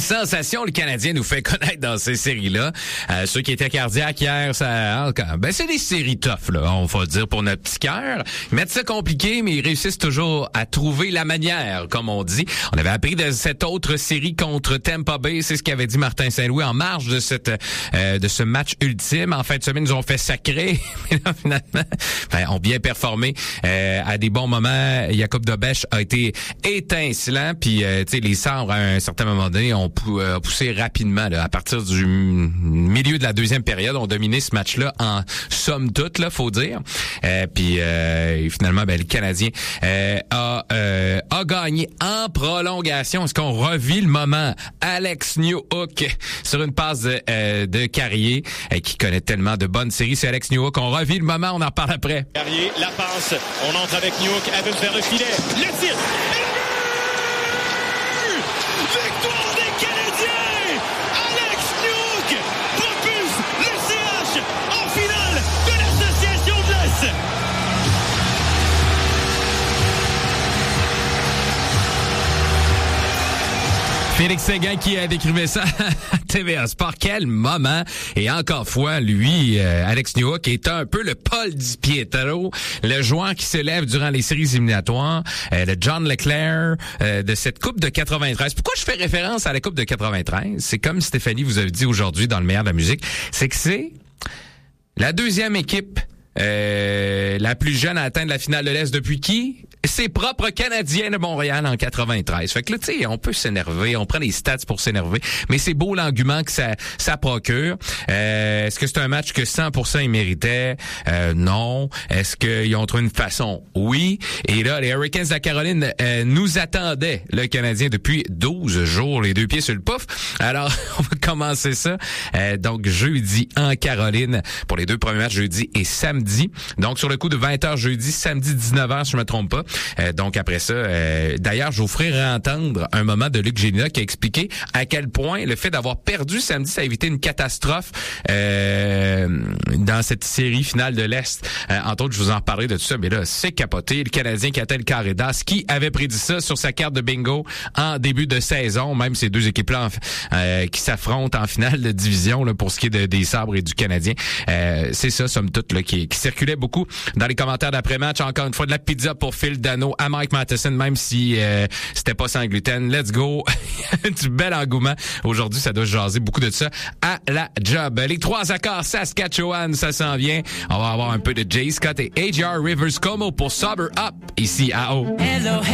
sensations le Canadien nous fait connaître dans ces séries-là. Ceux qui étaient cardiaques hier, c'est des séries tough, là, on va dire, pour notre petit cœur. Ils mettent ça compliqué, mais ils réussissent toujours à trouver la manière, comme on dit. On avait appris de cette autre série contre Tampa Bay, c'est ce qu'avait dit Martin Saint-Louis en marge de ce match ultime. En fin de semaine, ils nous ont fait sacrer, mais là, finalement, ont bien performé à des bons moments. Jakub Dobeš a été étincelant, puis les Sabres, à un certain moment donné, ont poussé rapidement. Là, à partir du milieu de la deuxième période, ont dominé ce match-là en somme toute, là, faut dire. Puis finalement, le Canadien a gagné en prolongation. Est-ce qu'on revit le moment? Alex Newhook sur une passe de Carrier qui connaît tellement de bonnes séries. C'est Alex Newhook. On revit le moment, on en reparle après. Carrier, la passe. On entre avec Newhook, elle veut faire le filet. Le tir! Victoire des Canadiens! Alex Newhook propulse le CH en finale de l'Association de l'Est! Félix Séguin qui a décrivé ça à TVA Sport. Quel moment! Et encore fois, lui, Alex Newhook, est un peu le Paul Di Pietro, le joueur qui s'élève durant les séries éliminatoires, le John Leclerc de cette Coupe de 93. Pourquoi je fais référence à la Coupe de 93? C'est comme Stéphanie vous avait dit aujourd'hui dans le meilleur de la musique, c'est que c'est la deuxième équipe la plus jeune à atteindre la finale de l'Est depuis qui? Ses propres Canadiens de Montréal en 93. Fait que là, tu sais, on peut s'énerver, on prend les stats pour s'énerver, mais c'est beau l'argument que ça procure. Est-ce que c'est un match que 100% ils méritaient? Non. Est-ce qu'ils ont trouvé une façon? Oui. Et là, les Hurricanes de la Caroline nous attendaient, le Canadien, depuis 12 jours, les deux pieds sur le pouf. Alors, on va commencer ça. Donc, jeudi en Caroline pour les deux premiers matchs, jeudi et samedi. Donc, sur le coup de 20h jeudi, samedi 19h, si je me trompe pas. Donc après ça, d'ailleurs, je vous ferai réentendre un moment de Luc Gélina qui a expliqué à quel point le fait d'avoir perdu samedi, ça a évité une catastrophe dans cette série finale de l'Est. Entre autres, je vous en parlerai de tout ça, mais là, c'est capoté. Le Canadien qui atteint le carré d'as, qui avait prédit ça sur sa carte de bingo en début de saison, même ces deux équipes-là qui s'affrontent en finale de division là, pour ce qui est des Sabres et du Canadien. C'est ça, somme toute, là, qui circulait beaucoup dans les commentaires d'après-match. Encore une fois, de la pizza pour Phil Dano à Mike Matheson, même si c'était pas sans gluten. Let's go! Du bel engouement. Aujourd'hui, ça doit jaser beaucoup de ça à la job. Les trois accords Saskatchewan, ça s'en vient. On va avoir un peu de Jay Scott et AJR Rivers Como pour Sober Up ici à O. Hello.